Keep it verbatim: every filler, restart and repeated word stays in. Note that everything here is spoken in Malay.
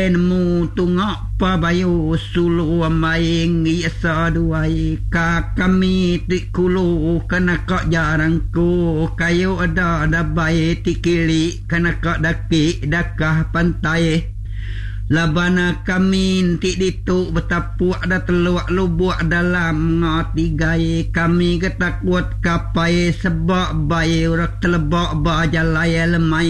nemu tungak pa bayu sulu maing isa duai ka kami tikulu kana kak jarangku kayu ada ada bayi tikili kana kak daki dakah pantai labana kami ti ditu betapuk ada teluak lubuk dalam ngati gai kami ketakut kapai sebab bayi urak telebak bajalaya lemai